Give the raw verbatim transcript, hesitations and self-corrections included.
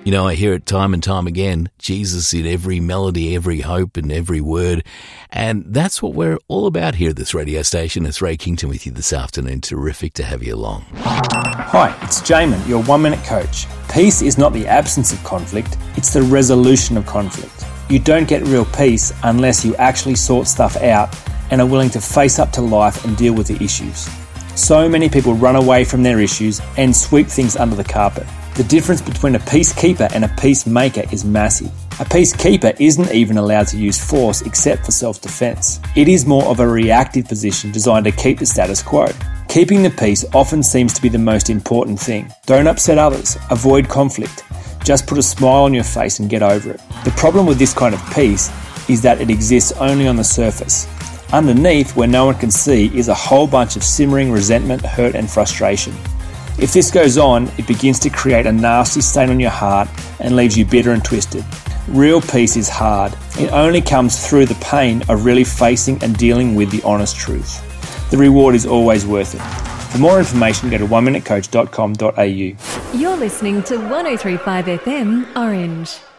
You know, I hear it time and time again, Jesus in every melody, every hope and every word. And that's what we're all about here at this radio station. It's Ray Kington with you this afternoon. Terrific to have you along. Hi, it's Jamin, your one-minute coach. Peace is not the absence of conflict, it's the resolution of conflict. You don't get real peace unless you actually sort stuff out and are willing to face up to life and deal with the issues. So many people run away from their issues and sweep things under the carpet. The difference between a peacekeeper and a peacemaker is massive. A peacekeeper isn't even allowed to use force except for self-defense. It is more of a reactive position designed to keep the status quo. Keeping the peace often seems to be the most important thing. Don't upset others. Avoid conflict. Just put a smile on your face and get over it. The problem with this kind of peace is that it exists only on the surface. Underneath, where no one can see, is a whole bunch of simmering resentment, hurt and frustration. If this goes on, it begins to create a nasty stain on your heart and leaves you bitter and twisted. Real peace is hard. It only comes through the pain of really facing and dealing with the honest truth. The reward is always worth it. For more information, go to one minute coach dot com dot a u. You're listening to one oh three point five F M Orange.